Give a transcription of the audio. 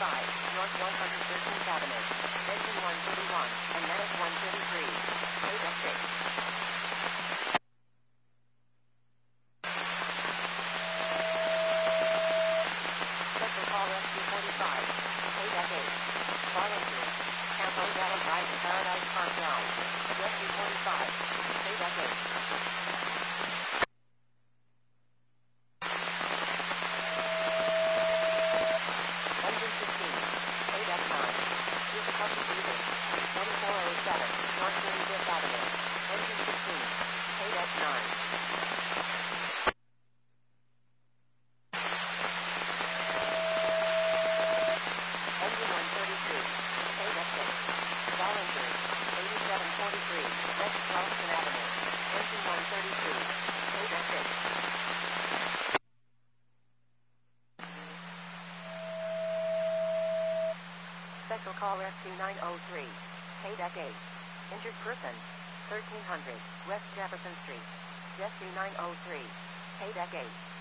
North 113th Avenue. Engine 131, and Medic 133. KDEC 6. Special call Rescue 45. KDEC 8. Volunteers. Campo Valley Drive to Paradise Park Drive. Rescue 45. KDEC 8. Engine 15. KDEC 9. Difficulty breathing. 2407 North 35th Avenue. Engine 15. KDEC 9. Engine 132. KDEC 6. Volunteers. 8743 West Charleston Avenue. Engine 132. KDEC 6. Special call Rescue 903. KDEC 8. Injured person. 1300 West Jefferson Street. Rescue 903. KDEC 8.